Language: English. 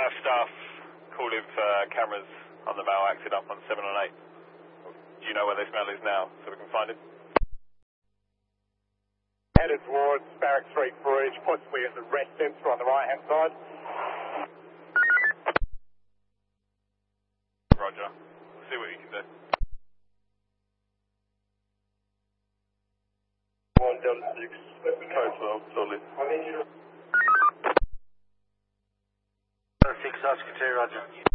staff calling for cameras on the Mao acted up on 7 and 8. Do you know where this man is now, so we can find him? Headed towards Barrack Street Bridge, possibly at the rest sensor on the right-hand side. Roger. See what you can do. 176, code 12, solid. 6, Oscar 2, Roger.